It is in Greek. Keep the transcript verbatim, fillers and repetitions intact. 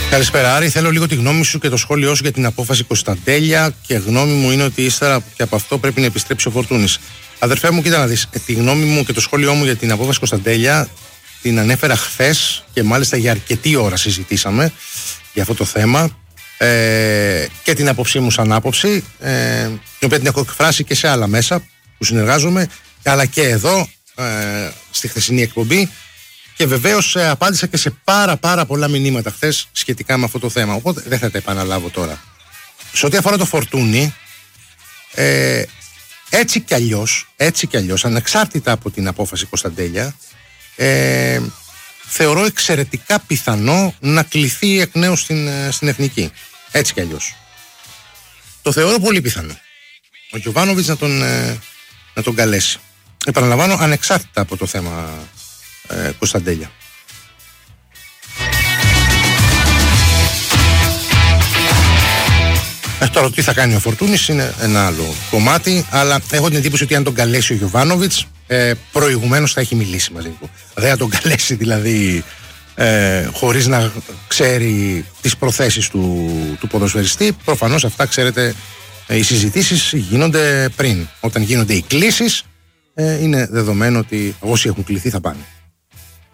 Καλησπέρα Άρη, θέλω λίγο τη γνώμη σου και το σχόλιο σου για την απόφαση Κωνσταντέλια και γνώμη μου είναι ότι ύστερα και από αυτό πρέπει να επιστρέψει ο Φορτούνης. Αδερφέ μου, κοίτα να δεις, τη γνώμη μου και το σχόλιο μου για την απόφαση Κωνσταντέλια την ανέφερα χθες και μάλιστα για αρκετή ώρα συζητήσαμε για αυτό το θέμα ε, και την άποψή μου σαν άποψη, ε, την οποία την έχω εκφράσει και σε άλλα μέσα που συνεργάζομαι, αλλά και εδώ ε, στη χθεσινή εκπομπή. Και βεβαίως ε, απάντησα και σε πάρα πάρα πολλά μηνύματα χθες σχετικά με αυτό το θέμα. Οπότε δεν θα τα επαναλάβω τώρα. Σε ό,τι αφορά το Φορτούνι, ε, έτσι κι αλλιώς, έτσι κι αλλιώς, ανεξάρτητα από την απόφαση Κωνσταντέλια, ε, θεωρώ εξαιρετικά πιθανό να κληθεί εκ νέου στην, στην Εθνική. Έτσι κι αλλιώς. Το θεωρώ πολύ πιθανό. Ο Γιοβάνοβιτς να τον, ε, να τον καλέσει. Επαναλαμβάνω, ανεξάρτητα από το θέμα Ε, Κωνσταντέλια. Ε, τώρα τι θα κάνει ο Φορτούνης είναι ένα άλλο κομμάτι, αλλά έχω την εντύπωση ότι αν τον καλέσει ο Γιοβάνοβιτς ε, προηγουμένως θα έχει μιλήσει μαζί του. Δεν θα τον καλέσει δηλαδή ε, χωρίς να ξέρει τις προθέσεις του, του ποδοσφαιριστή. Προφανώς αυτά, ξέρετε, ε, οι συζητήσεις γίνονται πριν. Όταν γίνονται οι κλήσεις ε, είναι δεδομένο ότι όσοι έχουν κληθεί θα πάνε.